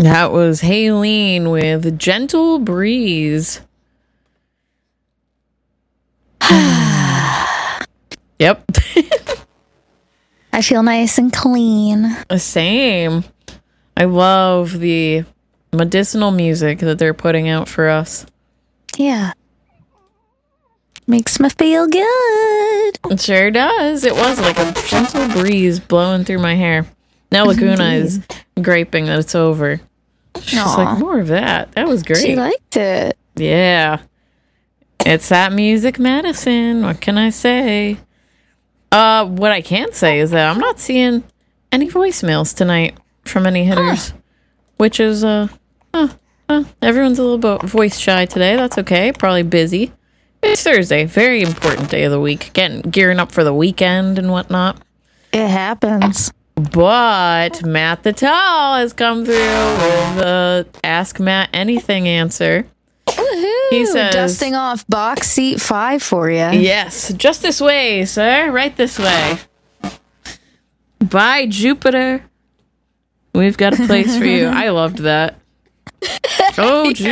That was Haylene with Gentle Breeze. Yep. I feel nice and clean. Same. I love the medicinal music that they're putting out for us. Yeah. Makes me feel good. It sure does. It was like a gentle breeze blowing through my hair. Now Laguna is griping that it's over. She's like, more of that. That was great. She liked it. Yeah. It's that music medicine. What can I say? What I can say is that I'm not seeing any voicemails tonight from any hitters, which is, everyone's a little bit voice shy today. That's okay. Probably busy. It's Thursday. Very important day of the week. Gearing up for the weekend and whatnot. It happens. But Matt the Tall has come through with the Ask Matt Anything answer. Woohoo! He says, dusting off box seat 5 for you. Yes, just this way, sir. Right this way. By Jupiter. We've got a place for you. I loved that. Oh, Jupiter.